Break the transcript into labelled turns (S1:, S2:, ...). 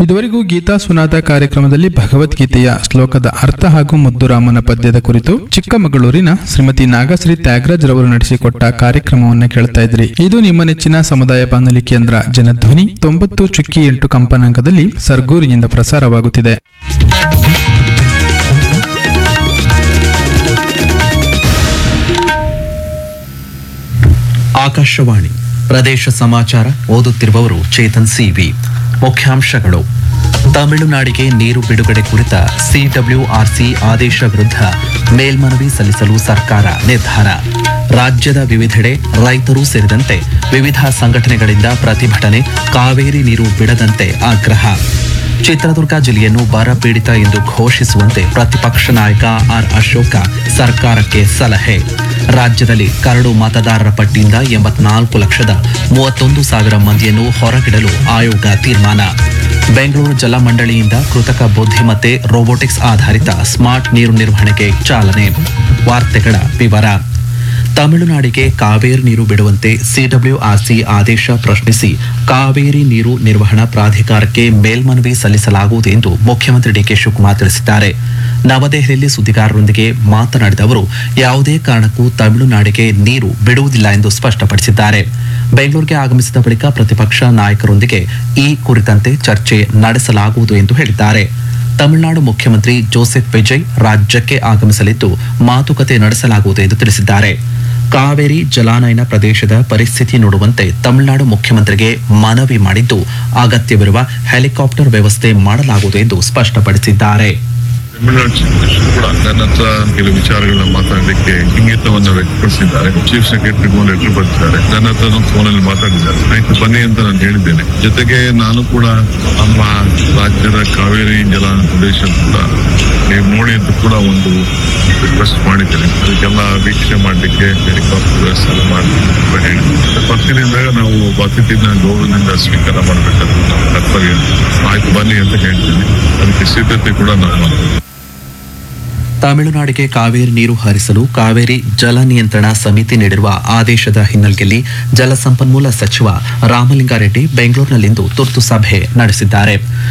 S1: ಇದುವರೆಗೂ ಗೀತಾ ಸುನಾದ ಕಾರ್ಯಕ್ರಮದಲ್ಲಿ ಭಗವದ್ಗೀತೆಯ ಶ್ಲೋಕದ ಅರ್ಥ ಹಾಗೂ ಮುದ್ದುರಾಮನ ಪದ್ಯದ ಕುರಿತು ಚಿಕ್ಕಮಗಳೂರಿನ ಶ್ರೀಮತಿ ನಾಗಶ್ರೀ ತ್ಯಾಗರಾಜ್ ರವರು ನಡೆಸಿಕೊಟ್ಟ ಕಾರ್ಯಕ್ರಮವನ್ನು ಕೇಳ್ತಾ ಇದ್ರಿ. ಇದು ನಿಮ್ಮ ನೆಚ್ಚಿನ ಸಮುದಾಯ ಬಾನುಲಿ ಕೇಂದ್ರ ಜನಧ್ವನಿ 90.8 ಕಂಪನಾಂಕದಲ್ಲಿ ಸರ್ಗೂರಿನಿಂದ ಪ್ರಸಾರವಾಗುತ್ತಿದೆ.
S2: ಆಕಾಶವಾಣಿ ಪ್ರದೇಶ ಸಮಾಚಾರ ಓದುತ್ತಿರುವವರು ಚೇತನ್ ಸಿವಿ. ಮುಖ್ಯಾಂಶಗಳು: ತಮಿಳುನಾಡಿಗೆ ನೀರು ಬಿಡುಗಡೆ ಕುರಿತ ಸಿಡಬ್ಲ್ಯೂಆರ್ಸಿ ಆದೇಶ ವಿರುದ್ಧ ಮೇಲ್ಮನವಿ ಸಲ್ಲಿಸಲು ಸರ್ಕಾರ ನಿರ್ಧಾರ. ರಾಜ್ಯದ ವಿವಿಧೆಡೆ ರೈತರು ಸೇರಿದಂತೆ ವಿವಿಧ ಸಂಘಟನೆಗಳಿಂದ ಪ್ರತಿಭಟನೆ. ಕಾವೇರಿ ನೀರು ಬಿಡದಂತೆ ಆಗ್ರಹ. ಚಿತ್ರದುರ್ಗ ಜಿಲ್ಲೆಯನ್ನು ಬರ ಪೀಡಿತ ಎಂದು ಘೋಷಿಸುವಂತೆ ಪ್ರತಿಪಕ್ಷ ನಾಯಕ ಆರ್ ಅಶೋಕ ಸರ್ಕಾರಕ್ಕೆ ಸಲಹೆ. ರಾಜ್ಯದಲ್ಲಿ ಕರಡು ಮತದಾರರ ಪಟ್ಟಿಯಿಂದ 84,31,000 ಮಂದಿಯನ್ನು ಹೊರಗಿಡಲು ಆಯೋಗ ತೀರ್ಮಾನ. ಬೆಂಗಳೂರು ಜಲಮಂಡಳಿಯಿಂದ ಕೃತಕ ಬುದ್ಧಿಮತ್ತೆ ರೋಬೋಟಿಕ್ಸ್ ಆಧಾರಿತ ಸ್ಮಾರ್ಟ್ ನೀರು ನಿರ್ವಹಣೆಗೆ ಚಾಲನೆ. ವಾರ್ತೆಗಳ ವಿವರ. ತಮಿಳುನಾಡಿಗೆ ಕಾವೇರಿ ನೀರು ಬಿಡುವಂತೆ ಸಿಡಬ್ಲ್ಯೂಆರ್ಸಿ ಆದೇಶ ಪ್ರಶ್ನಿಸಿ ಕಾವೇರಿ ನೀರು ನಿರ್ವಹಣಾ ಪ್ರಾಧಿಕಾರಕ್ಕೆ ಮೇಲ್ಮನವಿ ಸಲ್ಲಿಸಲಾಗುವುದು ಎಂದು ಮುಖ್ಯಮಂತ್ರಿ ಡಿಕೆ ಶಿವಕುಮಾರ್ ತಿಳಿಸಿದ್ದಾರೆ. ನವದೆಹಲಿಯಲ್ಲಿ ಸುದ್ದಿಗಾರರೊಂದಿಗೆ ಮಾತನಾಡಿದ ಅವರು, ಯಾವುದೇ ಕಾರಣಕ್ಕೂ ತಮಿಳುನಾಡಿಗೆ ನೀರು ಬಿಡುವುದಿಲ್ಲ ಎಂದು ಸ್ಪಷ್ಟಪಡಿಸಿದ್ದಾರೆ. ಬೆಂಗಳೂರಿಗೆ ಆಗಮಿಸಿದ ಬಳಿಕ ಪ್ರತಿಪಕ್ಷ ನಾಯಕರೊಂದಿಗೆ ಈ ಕುರಿತಂತೆ ಚರ್ಚೆ ನಡೆಸಲಾಗುವುದು ಎಂದು ಹೇಳಿದ್ದಾರೆ. ತಮಿಳುನಾಡು ಮುಖ್ಯಮಂತ್ರಿ ಜೋಸೆಫ್ ವಿಜಯ್ ರಾಜ್ಯಕ್ಕೆ ಆಗಮಿಸಲಿದ್ದು ಮಾತುಕತೆ ನಡೆಸಲಾಗುವುದು ಎಂದು ತಿಳಿಸಿದ್ದಾರೆ. ಕಾವೇರಿ ಜಲಾನಯನ ಪ್ರದೇಶದ ಪರಿಸ್ಥಿತಿ ನೋಡುವಂತೆ ತಮಿಳುನಾಡು ಮುಖ್ಯಮಂತ್ರಿಗೆ ಮನವಿ ಮಾಡಿದ್ದು ಅಗತ್ಯವಿರುವ ಹೆಲಿಕಾಪ್ಟರ್ ವ್ಯವಸ್ಥೆ ಮಾಡಲಾಗುವುದು ಎಂದು ಸ್ಪಷ್ಟಪಡಿಸಿದ್ದಾರೆ.
S3: ತಮಿಳುನಾಡು ಕೂಡ ನನ್ನ ಹತ್ರ ಕೆಲವು ವಿಚಾರಗಳನ್ನ ಮಾತಾಡಲಿಕ್ಕೆ ಇಂಗಿತವನ್ನು ವ್ಯಕ್ತಪಡಿಸಿದ್ದಾರೆ. ಚೀಫ್ ಸೆಕ್ರೆಟರಿಗೂ ಲೆಟರ್ ಬರೆದಿದ್ದಾರೆ. ನನ್ನ ಹತ್ರ ಫೋನಲ್ಲಿ ಮಾತಾಡಿದ್ದಾರೆ. ಆಯ್ತು ಬನ್ನಿ ಅಂತ ನಾನು ಹೇಳಿದ್ದೇನೆ. ಜೊತೆಗೆ ನಾನು ಕೂಡ ನಮ್ಮ ರಾಜ್ಯದ ಕಾವೇರಿ ಜಲಾನಯನ ಪ್ರದೇಶ ಕೂಡ ನೀವು ನೋಡಿ ಅಂತ ಕೂಡ ಒಂದು ರಿಕ್ವೆಸ್ಟ್ ಮಾಡಿದ್ದೇನೆ. ಅದಕ್ಕೆಲ್ಲ ವೀಕ್ಷಣೆ ಮಾಡಲಿಕ್ಕೆ ಹೆಲಿಕಾಪ್ಟರ್ ವ್ಯವಸ್ಥೆ ಮಾಡಲಿಕ್ಕೆ ಹೇಳಿದ್ದೇನೆ. ಬರ್ತಿದ್ದಾಗ ನಾವು ಅತಿಥಿನ ಗೌರವದಿಂದ ಸ್ವೀಕಾರ ಮಾಡಬೇಕಾದ್ರೆ ನಮ್ಮ ಕರ್ತವ್ಯ. ಆಯ್ತು ಬನ್ನಿ ಅಂತ ಹೇಳ್ತೀನಿ. ಅದಕ್ಕೆ ಸಿದ್ಧತೆ ಕೂಡ ನಾವು ಮಾಡ್ತೀವಿ.
S2: ತಮಿಳುನಾಡಿಗೆ ಕಾವೇರಿ ನೀರು ಹರಿಸಲು ಕಾವೇರಿ ಜಲ ನಿಯಂತ್ರಣ ಸಮಿತಿ ನೀಡಿರುವ ಆದೇಶದ ಹಿನ್ನೆಲೆಯಲ್ಲಿ ಜಲಸಂಪನ್ಮೂಲ ಸಚಿವ ರಾಮಲಿಂಗಾರೆಡ್ಡಿ ಬೆಂಗಳೂರಿನಲ್ಲಿಂದು ತುರ್ತು ಸಭೆ ನಡೆಸಿದ್ದಾರೆ.